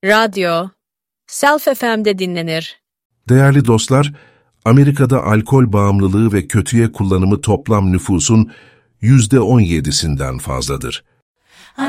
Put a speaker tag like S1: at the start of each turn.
S1: radyo, Self FM'de dinlenir.
S2: Değerli dostlar, Amerika'da alkol bağımlılığı ve kötüye kullanımı toplam nüfusun %17'sinden fazladır.